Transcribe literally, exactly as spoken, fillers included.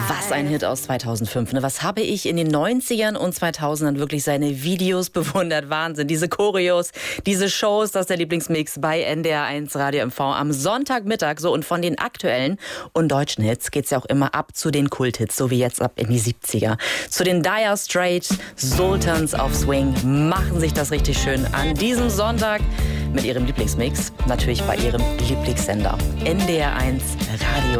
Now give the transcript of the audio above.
Was ein Hit aus zweitausendfünf. Ne? Was habe ich in den neunzigern und zweitausendern wirklich seine Videos bewundert. Wahnsinn. Diese Choreos, diese Shows, das ist der Lieblingsmix bei N D R eins Radio M V am Sonntagmittag. So, und von den aktuellen und deutschen Hits geht es ja auch immer ab zu den Kulthits, so wie jetzt ab in die siebziger. Zu den Dire Straits, Sultans of Swing machen sich das richtig schön an diesem Sonntag mit ihrem Lieblingsmix. Natürlich bei ihrem Lieblingssender N D R eins Radio